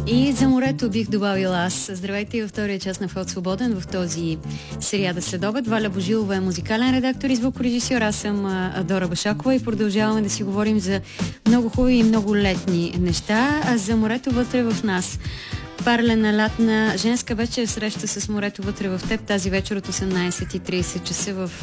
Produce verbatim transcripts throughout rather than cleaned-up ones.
И за морето бих добавила аз. Здравейте и във втория част на Фот Свободен в този сряда следобед. Валя Божилова е музикален редактор и звукорежисьор. Аз съм Дора Башакова и продължаваме да си говорим за много хубави и много летни неща, а за морето вътре в нас. Парлена лятна женска вечер, среща с морето вътре в теб тази вечер от осемнайсет и трийсет часа в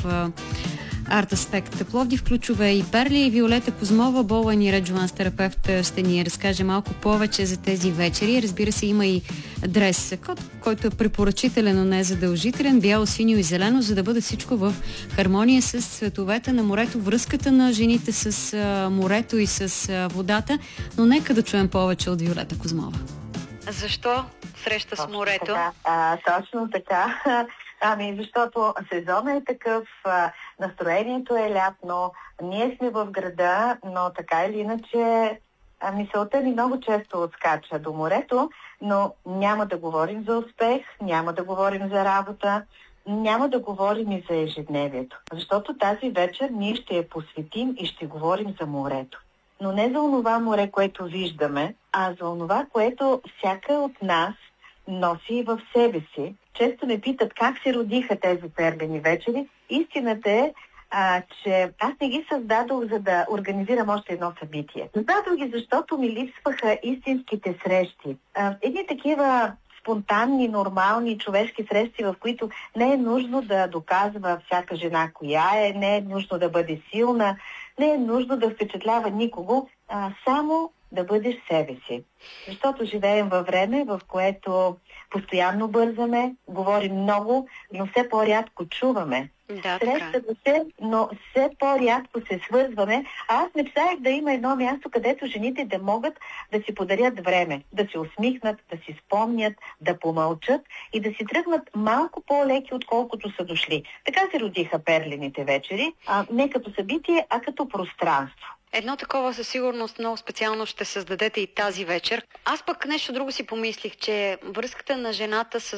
Арт Аспект Пловдив. Ключове и перли и Виолета Козмова, болен и реджованс терапевт, ще ни разкаже малко повече за тези вечери. Разбира се, има и дрес, който е препоръчителен, но не е задължителен, бяло, синьо и зелено, за да бъде всичко в хармония с цветовете на морето, връзката на жените с морето и с водата. Но нека да чуем повече от Виолета Козмова. Защо среща точно с морето? Така. А, точно така. Ами, защото сезонът е такъв, а, настроението е лятно, ние сме в града, но така или иначе а, мисълта ни много често отскача до морето, но няма да говорим за успех, няма да говорим за работа, няма да говорим и за ежедневието. Защото тази вечер ние ще я посветим и ще говорим за морето. Но не за онова море, което виждаме, а за онова, което всяка от нас носи в себе си. Често ме питат как се родиха тези перлени вечери. Истината е, а, че аз не ги създадох, за да организирам още едно събитие. Създадох ги, защото ми липсваха истинските срещи. А, едни такива спонтанни, нормални човешки срещи, в които не е нужно да доказва всяка жена коя е, не е нужно да бъде силна, не е нужно да впечатлява никого, а само да бъдеш себе си. Защото живеем във време, в което постоянно бързаме, говорим много, но все по-рядко чуваме. Да, Срещаме се, но все по-рядко се свързваме. А аз мечтаях да има едно място, където жените да могат да си подарят време, да се усмихнат, да си спомнят, да помълчат и да си тръгнат малко по-леки, отколкото са дошли. Така се родиха перлените вечери, а не като събитие, а като пространство. Едно такова със сигурност много специално ще създадете и тази вечер. Аз пък нещо друго си помислих, че връзката на жената с